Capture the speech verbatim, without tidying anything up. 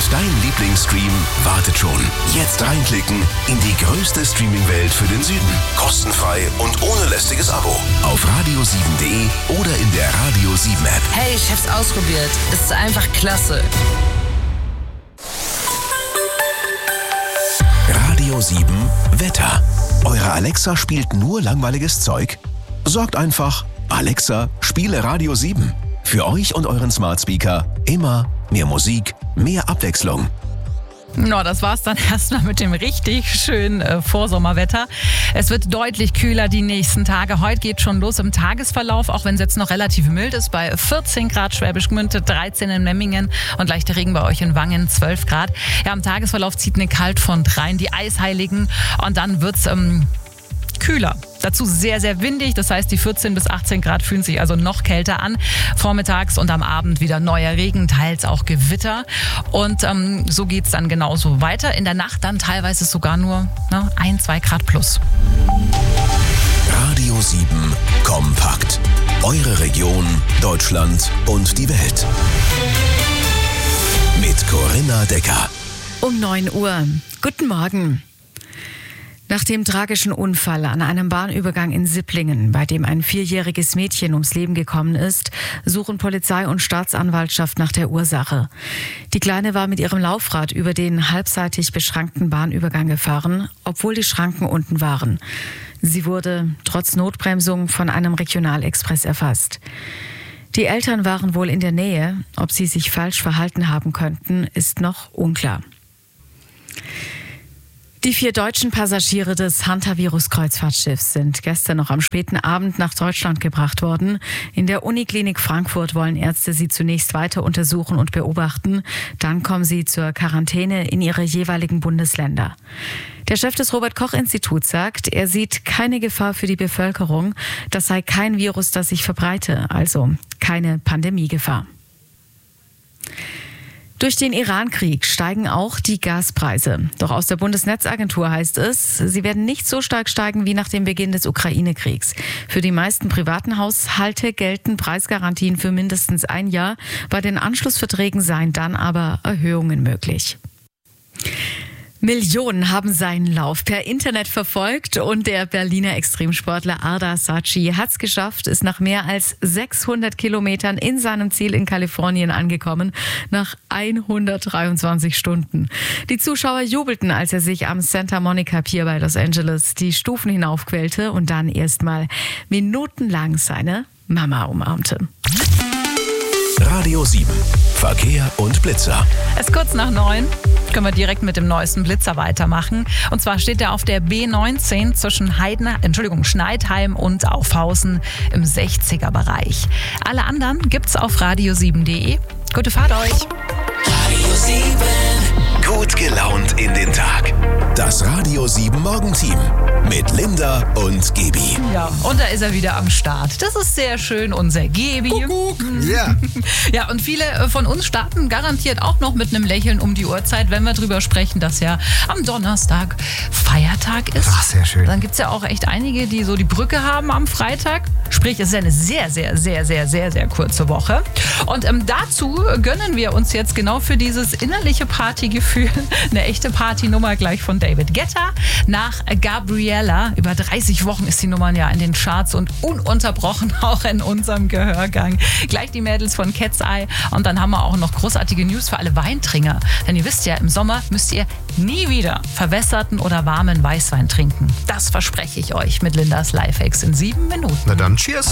dein Lieblingsstream wartet schon. Jetzt reinklicken in die größte Streaming-Welt für den Süden. Kostenfrei und ohne lästiges Abo. Auf radio sieben punkt de oder in der Radio sieben App. Hey, ich hab's ausprobiert. Es ist einfach klasse. Radio sieben Wetter. Eure Alexa spielt nur langweiliges Zeug? Sorgt einfach, Alexa, spiele Radio sieben. Für euch und euren Smart Speaker immer mehr Musik, mehr Abwechslung. No, das war's dann erstmal mit dem richtig schönen äh, Vorsommerwetter. Es wird deutlich kühler die nächsten Tage. Heute geht schon los im Tagesverlauf, auch wenn es jetzt noch relativ mild ist. Bei vierzehn Grad Schwäbisch Gmünd, dreizehn in Memmingen und leichter Regen bei euch in Wangen, zwölf Grad. Ja, im Tagesverlauf zieht eine Kaltfront rein, die Eisheiligen. Und dann wird's ähm, kühler. Dazu sehr, sehr windig. Das heißt, die vierzehn bis achtzehn Grad fühlen sich also noch kälter an. Vormittags und am Abend wieder neuer Regen, teils auch Gewitter. Und ähm, so geht's dann genauso weiter. In der Nacht dann teilweise sogar nur ne, ein, zwei Grad plus. Radio sieben Kompakt. Eure Region, Deutschland und die Welt. Mit Corinna Decker. Um neun Uhr. Guten Morgen. Nach dem tragischen Unfall an einem Bahnübergang in Sipplingen, bei dem ein vierjähriges Mädchen ums Leben gekommen ist, suchen Polizei und Staatsanwaltschaft nach der Ursache. Die Kleine war mit ihrem Laufrad über den halbseitig beschrankten Bahnübergang gefahren, obwohl die Schranken unten waren. Sie wurde trotz Notbremsung von einem Regionalexpress erfasst. Die Eltern waren wohl in der Nähe. Ob sie sich falsch verhalten haben könnten, ist noch unklar. Die vier deutschen Passagiere des Hantavirus-Kreuzfahrtschiffs sind gestern noch am späten Abend nach Deutschland gebracht worden. In der Uniklinik Frankfurt wollen Ärzte sie zunächst weiter untersuchen und beobachten. Dann kommen sie zur Quarantäne in ihre jeweiligen Bundesländer. Der Chef des Robert-Koch-Instituts sagt, er sieht keine Gefahr für die Bevölkerung. Das sei kein Virus, das sich verbreite, also keine Pandemiegefahr. Durch den Iran-Krieg steigen auch die Gaspreise. Doch aus der Bundesnetzagentur heißt es, sie werden nicht so stark steigen wie nach dem Beginn des Ukraine-Kriegs. Für die meisten privaten Haushalte gelten Preisgarantien für mindestens ein Jahr. Bei den Anschlussverträgen seien dann aber Erhöhungen möglich. Millionen haben seinen Lauf per Internet verfolgt und der Berliner Extremsportler Arda Saci hat es geschafft, ist nach mehr als sechshundert Kilometern in seinem Ziel in Kalifornien angekommen, nach hundertdreiundzwanzig Stunden. Die Zuschauer jubelten, als er sich am Santa Monica Pier bei Los Angeles die Stufen hinaufquälte und dann erstmal minutenlang seine Mama umarmte. Radio sieben. Verkehr und Blitzer. Es ist kurz nach neun. Können wir direkt mit dem neuesten Blitzer weitermachen. Und zwar steht er auf der B neunzehn zwischen Heidner, Entschuldigung, Schneidheim und Aufhausen im sechziger Bereich. Alle anderen gibt's auf radio sieben punkt de. Gute Fahrt euch. Radio sieben. Gut gelaunt in den Tag. Das Radio sieben Morgenteam mit Linda und Gebi. Ja, und da ist er wieder am Start. Das ist sehr schön, unser Gebi. Kuckuck. Ja. Ja, und viele von uns starten garantiert auch noch mit einem Lächeln um die Uhrzeit, wenn wir drüber sprechen, dass ja am Donnerstag Feiertag ist. Ach, sehr schön. Dann gibt es ja auch echt einige, die so die Brücke haben am Freitag. Sprich, es ist eine sehr, sehr, sehr, sehr, sehr, sehr kurze Woche. Und ähm, dazu gönnen wir uns jetzt genau für dieses innerliche Partygefühl eine echte Partynummer gleich von David Guetta nach Gabriella. Über dreißig Wochen ist die Nummer ja in den Charts und ununterbrochen auch in unserem Gehörgang. Gleich die Mädels von Cat's Eye und dann haben wir auch noch großartige News für alle Weintrinker. Denn ihr wisst ja, im Sommer müsst ihr nie wieder verwässerten oder warmen Weißwein trinken. Das verspreche ich euch mit Lindas Lifehacks in sieben Minuten. Na dann, cheers.